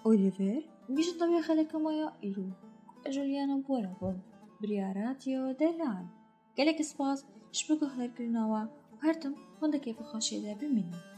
ئۆلیڤێر بیژن دەوێ خەلەکەمەیە ئیلو ئەژولیانە بۆرە بۆ بریاراتیەوە دەلان گەلێک سپاس شبکە هەرکردنەوە هەرتم هەندێکی بەخۆشیێدا بمینی